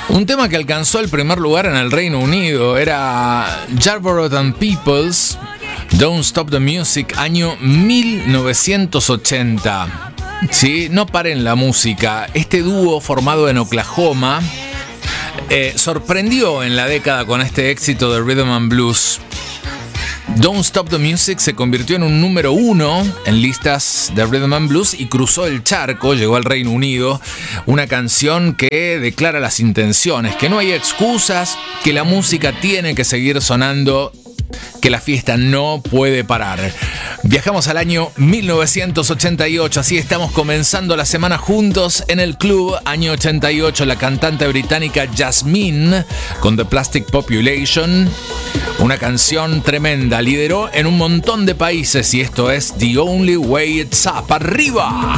Un tema que alcanzó el primer lugar en el Reino Unido era Yarborough and Peoples, Don't Stop the Music, año 1980. Sí, no paren la música. Este dúo formado en Oklahoma sorprendió en la década con este éxito de Rhythm and Blues. Don't Stop the Music se convirtió en un número 1 en listas de Rhythm and Blues y cruzó el charco, llegó al Reino Unido. Una canción que declara las intenciones, que no hay excusas, que la música tiene que seguir sonando, que la fiesta no puede parar. Viajamos al año 1988, así estamos comenzando la semana juntos en el club. Año 88, la cantante británica Jasmine con The Plastic Population, una canción tremenda, lideró en un montón de países y esto es The Only Way It's Up. ¡Arriba!